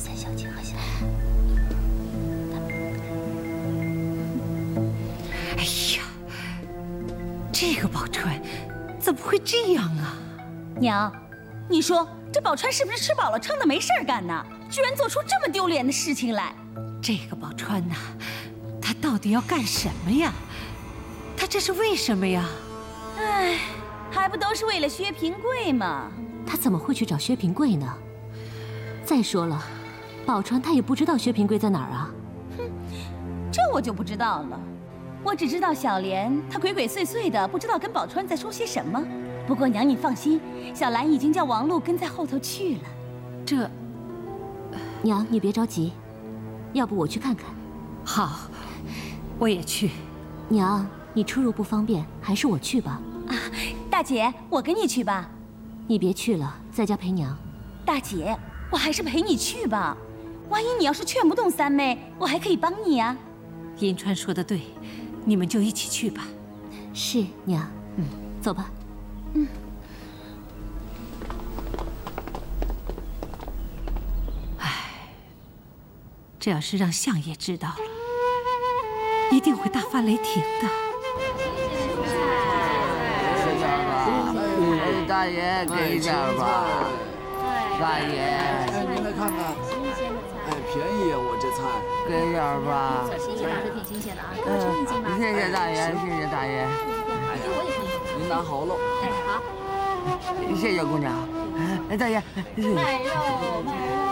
三小姐和小兰。 哎呀，这个宝钏怎么会这样啊？ 娘，你说这宝钏是不是吃饱了撑的没事儿干呢？居然做出这么丢脸的事情来！ 这个宝钏呐，她到底要干什么呀？她这是为什么呀？ 唉，还不都是为了薛平贵吗？ 她怎么会去找薛平贵呢？再说了，宝钏她也不知道薛平贵在哪儿啊。 哼，这我就不知道了。我只知道小莲她鬼鬼祟祟的，不知道跟宝钏在说些什么。不过娘你放心，小兰已经叫王禄跟在后头去了。 这， 娘你别着急，要不我去看看。 好，我也去。 娘，你出入不方便，还是我去吧。 啊，大姐，我跟你去吧。 你别去了，在家陪娘。 大姐，我还是陪你去吧。万一你要是劝不动三妹，我还可以帮你呀。 银川说的对，你们就一起去吧。 是娘，走吧。 这要是让相爷知道了，一定会大发雷霆的。 大爷给一点吧，大爷。 您来看看，便宜啊，我这菜。 给点吧。 新鲜的，是挺新鲜的啊。给我称一斤吧。 谢谢大爷，谢谢大爷。 我也可以。 您拿好喽。 哎，好。 谢谢姑娘。哎，大爷，谢谢。 卖肉，卖肉。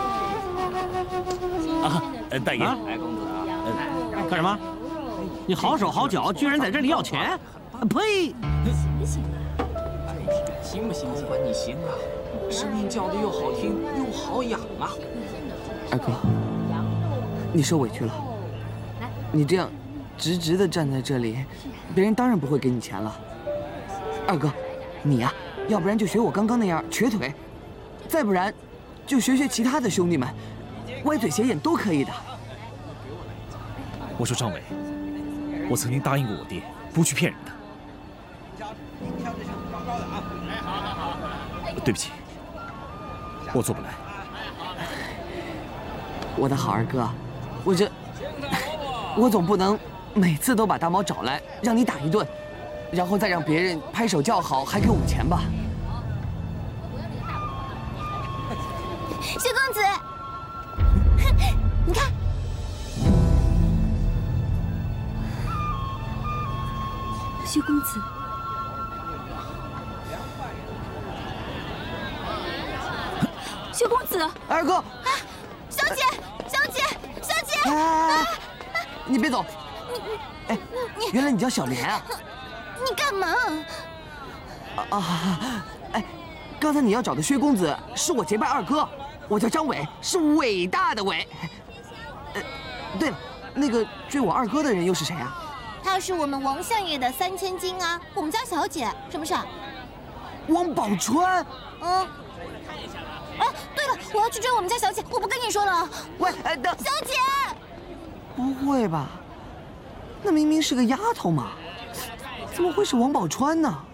啊，大爷， 哎，公子啊， 干什么？你好手好脚，居然在这里要钱？呸！ 行不行啊？ 行不行？不管你行啊，声音叫的又好听又好养啊。 二哥，你受委屈了。你这样直直的站在这里，别人当然不会给你钱了。二哥，你呀，要不然就学我刚刚那样瘸腿，再不然就学学其他的兄弟们。歪嘴斜眼都可以的。 我说张伟，我曾经答应过我爹，不去骗人的。对不起，我做不来。 我的好二哥，我总不能每次都把大毛找来让你打一顿，然后再让别人拍手叫好，还给我们钱吧？ 薛公子。你看，薛公子，薛公子， 二哥， 小姐，小姐，小姐， 哎，你别走，哎，原来你叫小莲啊？ 你干嘛？ 哎，刚才你要找的薛公子是我结拜二哥，我叫张伟，是伟大的伟。对了，那个追我二哥的人又是谁啊？ 她是我们王相爷的3000金啊，我们家小姐，什么事啊？ 王宝钏。 哎，对了，我要去追我们家小姐，我不跟你说了。 喂，等， 小姐， 不会吧？那明明是个丫头嘛，怎么会是王宝钏呢？